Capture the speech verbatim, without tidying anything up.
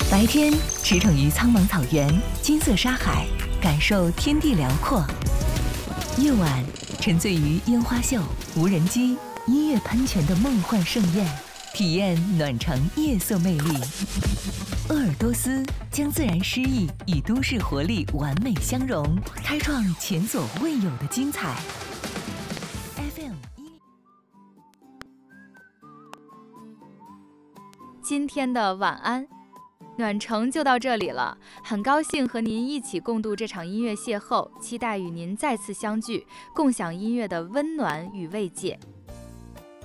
白天驰骋于苍茫草原、金色沙海，感受天地辽阔；夜晚沉醉于烟花秀、无人机、音乐喷泉的梦幻盛宴，体验暖城夜色魅力。鄂尔多斯将自然诗意与都市活力完美相融，开创前所未有的精彩。F M 一， 今天的晚安暖城就到这里了，很高兴和您一起共度这场音乐邂逅，期待与您再次相聚，共享音乐的温暖与慰藉。